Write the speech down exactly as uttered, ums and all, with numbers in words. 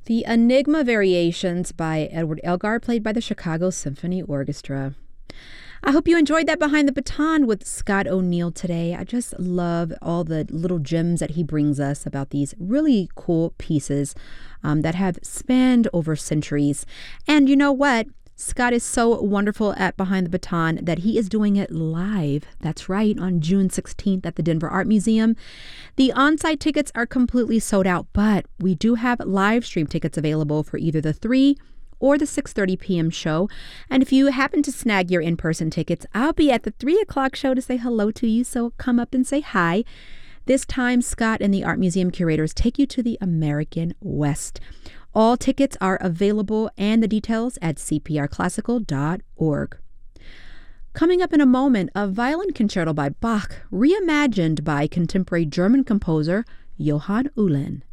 The Enigma Variations by Edward Elgar, played by the Chicago Symphony Orchestra. I hope you enjoyed that Behind the Baton with Scott O'Neill today. I just love all the little gems that he brings us about these really cool pieces um, that have spanned over centuries. And you know what? Scott is so wonderful at Behind the Baton that he is doing it live. That's right, on June sixteenth at the Denver Art Museum. The on-site tickets are completely sold out, but we do have live stream tickets available for either the three or the six thirty p.m. show. And if you happen to snag your in-person tickets, I'll be at the three o'clock show to say hello to you, so come up and say hi. This time, Scott and the Art Museum curators take you to the American West. All tickets are available and the details at c p r classical dot org. Coming up in a moment, a violin concerto by Bach, reimagined by contemporary German composer Johann Uhlin.